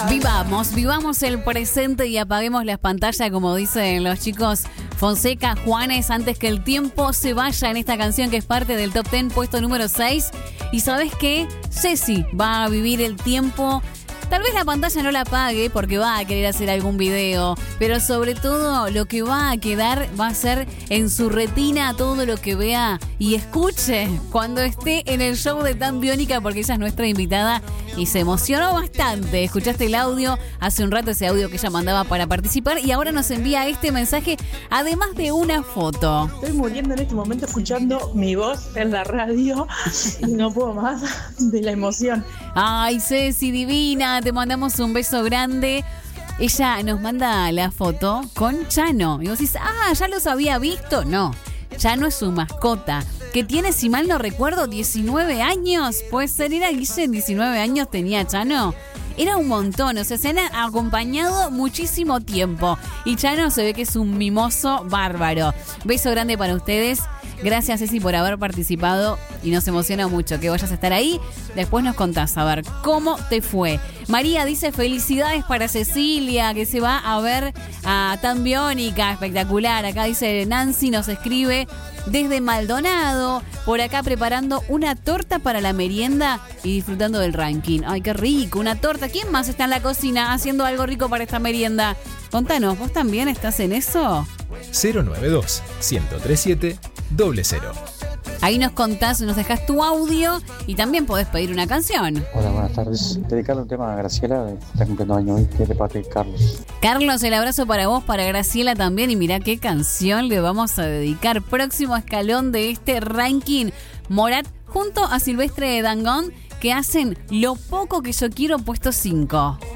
Vivamos el presente y apaguemos las pantallas, como dicen los chicos Fonseca, Juanes, antes que el tiempo se vaya, en esta canción que es parte del Top 10, puesto número 6. Y ¿sabes qué? Ceci va a vivir el tiempo. Tal vez la pantalla no la apague porque va a querer hacer algún video, pero sobre todo lo que va a quedar va a ser en su retina todo lo que vea y escuche cuando esté en el show de Tan Biónica, porque ella es nuestra invitada y se emocionó bastante. Escuchaste el audio hace un rato, ese audio que ella mandaba para participar, y ahora nos envía este mensaje, además de una foto. Estoy muriendo en este momento escuchando mi voz en la radio y no puedo más de la emoción. Ay, Ceci, divina, te mandamos un beso grande. Ella nos manda la foto con Chano. Y vos decís, ¿ya los había visto? No, Chano es su mascota, que tiene, si mal no recuerdo, 19 años. Puede ser, era Guille, 19 años tenía Chano. Era un montón, o sea, se han acompañado muchísimo tiempo. Y Chano se ve que es un mimoso bárbaro. Beso grande para ustedes. Gracias, Ceci, por haber participado y nos emociona mucho que vayas a estar ahí. Después nos contás a ver cómo te fue. María dice felicidades para Cecilia, que se va a ver a Tan Biónica, espectacular. Acá dice Nancy, nos escribe desde Maldonado, por acá preparando una torta para la merienda y disfrutando del ranking. Ay, qué rico, una torta. ¿Quién más está en la cocina haciendo algo rico para esta merienda? Contanos, ¿vos también estás en eso? 092-1037-00. Ahí nos contás, nos dejás tu audio y también podés pedir una canción. Hola, buenas tardes. Dedicarle un tema a Graciela, está cumpliendo año hoy, de parte de Carlos. Carlos, el abrazo para vos, para Graciela también, y mirá qué canción le vamos a dedicar. Próximo escalón de este ranking, Morat junto a Silvestre Dangond, que hacen Lo Poco Que Yo Quiero, puesto 5.